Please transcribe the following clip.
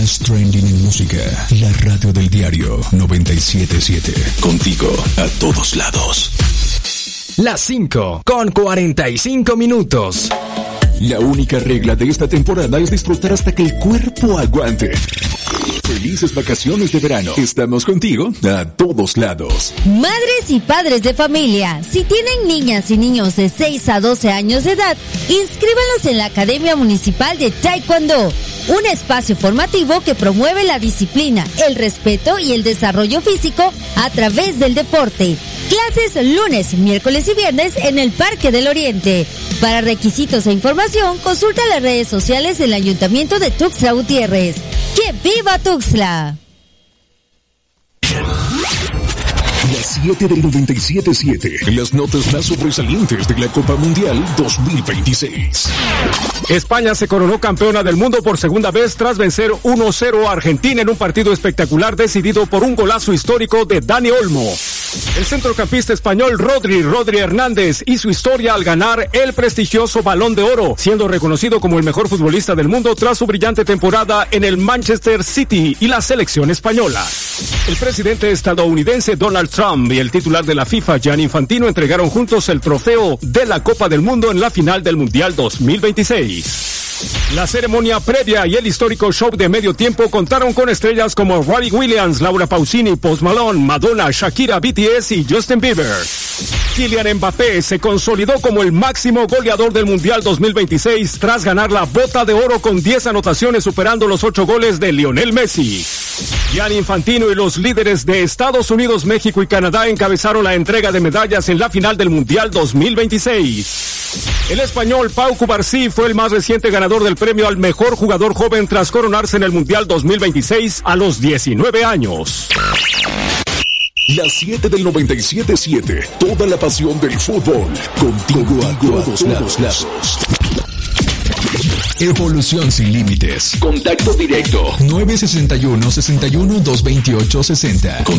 es trending en música. La radio del diario 97.7. Contigo a todos lados. Las 5 con 45 minutos. La única regla de esta temporada es disfrutar hasta que el cuerpo aguante. Felices vacaciones de verano. Estamos contigo a todos lados. Madres y padres de familia, si tienen niñas y niños de 6 a 12 años de edad, inscríbanlos en la Academia Municipal de Taekwondo, un espacio formativo que promueve la disciplina, el respeto y el desarrollo físico a través del deporte. Clases lunes, miércoles y viernes en el Parque del Oriente. Para requisitos e información, consulta las redes sociales del Ayuntamiento de Tuxtla Gutiérrez. ¡Que viva Tuxtla! Las 7 del 97.7. Las notas más sobresalientes de la Copa Mundial 2026. España se coronó campeona del mundo por segunda vez tras vencer 1-0 a Argentina en un partido espectacular decidido por un golazo histórico de Dani Olmo. El centrocampista español Rodri Hernández hizo historia al ganar el prestigioso Balón de Oro, siendo reconocido como el mejor futbolista del mundo tras su brillante temporada en el Manchester City y la selección española. El presidente estadounidense Donald Trump y el titular de la FIFA, Gianni Infantino, entregaron juntos el trofeo de la Copa del Mundo en la final del Mundial 2026. La ceremonia previa y el histórico show de medio tiempo contaron con estrellas como Robbie Williams, Laura Pausini, Post Malone, Madonna, Shakira, BTS y Justin Bieber. Kylian Mbappé se consolidó como el máximo goleador del Mundial 2026 tras ganar la Bota de Oro con 10 anotaciones, superando los 8 goles de Lionel Messi. Gianni Infantino y los líderes de Estados Unidos, México y Canadá encabezaron la entrega de medallas en la final del Mundial 2026. El español Pau Cubarsí fue el más reciente ganador del premio al mejor jugador joven tras coronarse en el Mundial 2026 a los 19 años. Las 7 del 97.7. Toda la pasión del fútbol. Contigo a todos lados. Evolución sin límites. Contacto directo. 961-61-228-60.